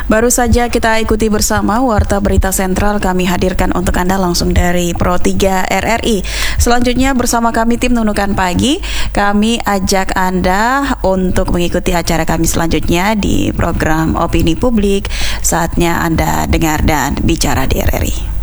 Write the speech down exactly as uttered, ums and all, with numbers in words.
Baru saja kita ikuti bersama Warta Berita Sentral kami hadirkan untuk Anda langsung dari Pro tiga R R I. Selanjutnya bersama kami tim Nunukan Pagi, kami ajak Anda untuk mengikuti acara kami selanjutnya di program Opini Publik. Saatnya Anda dengar dan bicara di R R I.